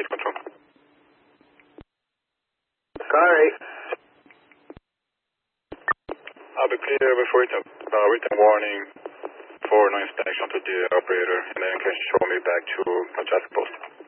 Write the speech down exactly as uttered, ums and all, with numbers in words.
eight control. Sorry. I'll be clear before written, uh, written warning for no inspection to the operator, and then you can show me back to adjust post.